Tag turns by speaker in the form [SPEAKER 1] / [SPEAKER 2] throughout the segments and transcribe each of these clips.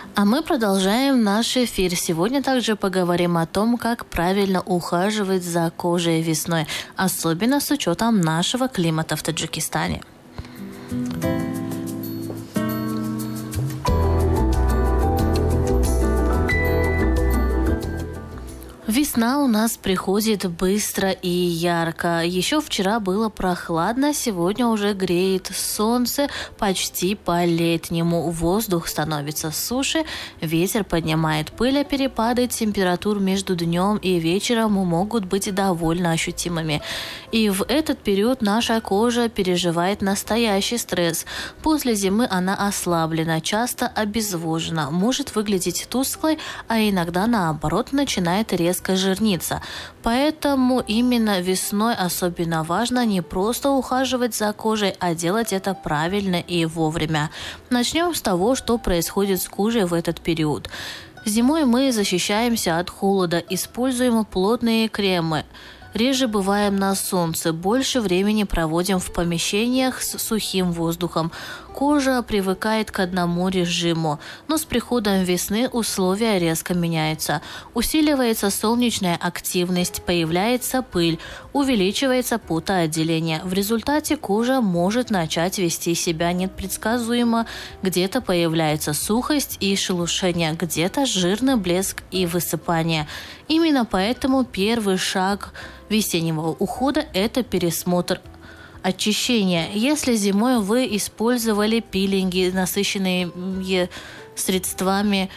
[SPEAKER 1] А мы продолжаем наш эфир. Сегодня также поговорим о том, как правильно ухаживать за кожей весной, особенно с учетом нашего климата в Таджикистане. Весна у нас приходит быстро и ярко. Еще вчера было прохладно, сегодня уже греет солнце почти по-летнему. Воздух становится суше, ветер поднимает пыль, а перепады температур между днем и вечером могут быть довольно ощутимыми. И в этот период наша кожа переживает настоящий стресс. После зимы она ослаблена, часто обезвожена, может выглядеть тусклой, а иногда наоборот начинает резко жирниться. Поэтому именно весной особенно важно не просто ухаживать за кожей, а делать это правильно и вовремя. Начнем с того, что происходит с кожей в этот период. Зимой мы защищаемся от холода, используем плотные кремы. Реже бываем на солнце, больше времени проводим в помещениях с сухим воздухом. Кожа привыкает к одному режиму, но с приходом весны условия резко меняются. Усиливается солнечная активность, появляется пыль, увеличивается потоотделение. В результате кожа может начать вести себя непредсказуемо. Где-то появляется сухость и шелушение, где-то жирный блеск и высыпание. Именно поэтому первый шаг весеннего ухода – это пересмотр очищения. Если зимой вы использовали пилинги, насыщенные средствами,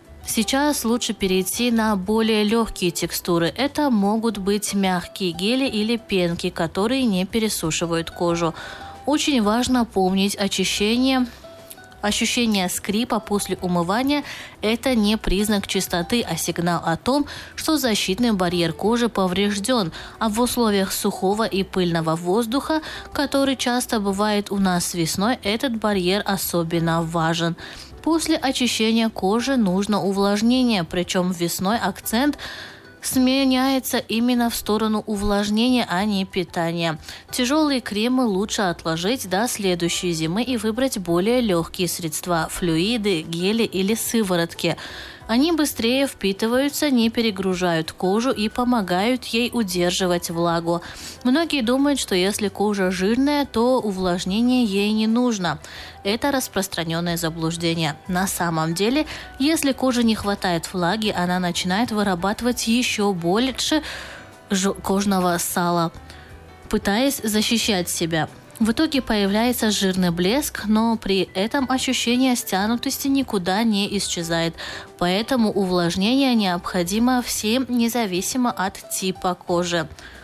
[SPEAKER 1] сейчас лучше перейти на более легкие текстуры. Это могут быть мягкие гели или пенки, которые не пересушивают кожу. Очень важно помнить очищение. Ощущение скрипа после умывания – это не признак чистоты, а сигнал о том, что защитный барьер кожи поврежден, а в условиях сухого и пыльного воздуха, который часто бывает у нас весной, этот барьер особенно важен. После очищения кожи нужно увлажнение, причем весной акцент сменяется именно в сторону увлажнения, а не питания. Тяжелые кремы лучше отложить до следующей зимы и выбрать более легкие средства – флюиды, гели или сыворотки. Они быстрее впитываются, не перегружают кожу и помогают ей удерживать влагу. Многие думают, что если кожа жирная, то увлажнение ей не нужно. Это распространенное заблуждение. На самом деле, если коже не хватает влаги, она начинает вырабатывать еще больше кожного сала, пытаясь защищать себя. В итоге появляется жирный блеск, но при этом ощущение стянутости никуда не исчезает. Поэтому увлажнение необходимо всем, независимо от типа кожи.